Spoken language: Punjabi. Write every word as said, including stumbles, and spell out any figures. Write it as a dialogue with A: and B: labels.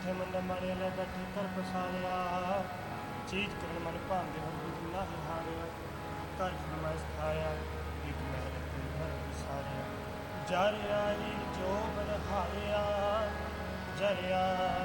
A: ਜਿੱਥੇ ਮੰਨ ਮਾਰੇ ਲੈ ਬੈਠੇ ਕਰ ਪਸਾਰਿਆ ਚੀਜ਼ ਕਰਨ ਮਨ ਭਾਂਦੇ ਹੋ ਜਿੰਨਾ ਹੀ ਹਾਰਿਆ ਘਰ ਫਰਮਾਇਸ਼ ਖਾਇਆ ਇੱਕ ਮਹਿਲ ਤੇ ਘਰ ਪਸਾਰਿਆ ਜਰ ਆਈ ਜੋ ਬਨ ਹਾਰਿਆ ਜਰ ਆਈ